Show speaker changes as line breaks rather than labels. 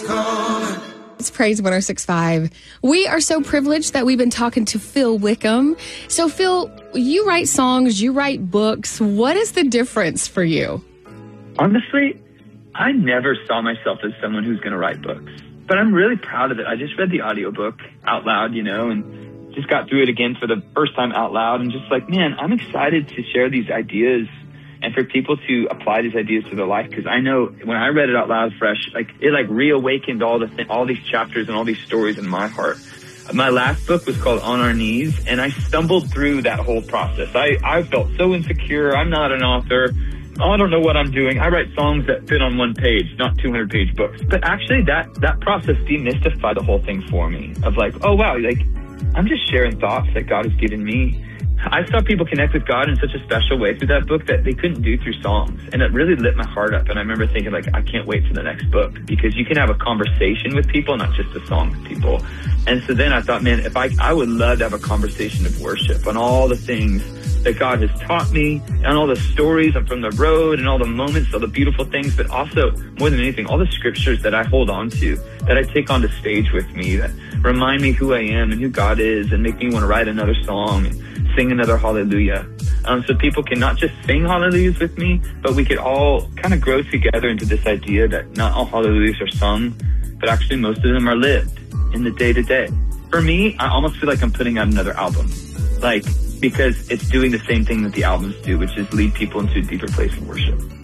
calling.
It's Praise 106.5. We are so privileged that we've been talking to Phil Wickham. So, Phil, you write songs, you write books. What is the difference for you?
Honestly, I never saw myself as someone who's going to write books. But I'm really proud of it. I just read the audiobook out loud, and just got through it again for the first time out loud. And just like, man, I'm excited to share these ideas and for people to apply these ideas to their life. Because I know when I read it out loud fresh, it reawakened all these chapters and all these stories in my heart. My last book was called On Our Knees, and I stumbled through that whole process. I felt so insecure. I'm not an author. I don't know what I'm doing. I write songs that fit on one page, not 200-page books. But actually, that process demystified the whole thing for me of oh, wow, I'm just sharing thoughts that God has given me. I saw people connect with God in such a special way through that book that they couldn't do through songs. And it really lit my heart up. And I remember thinking, I can't wait for the next book, because you can have a conversation with people, not just a song with people. And so then I thought, man, if I would love to have a conversation of worship on all the things that God has taught me, and all the stories from the road, and all the moments, all the beautiful things, but also, more than anything, all the scriptures that I hold on to, that I take onto stage with me, that remind me who I am and who God is, and make me want to write another song and sing another hallelujah. So people can not just sing hallelujahs with me, but we could all kind of grow together into this idea that not all hallelujahs are sung, but actually most of them are lived in the day-to-day. For me, I almost feel like I'm putting out another album. Because it's doing the same thing that the albums do, which is lead people into a deeper place of worship.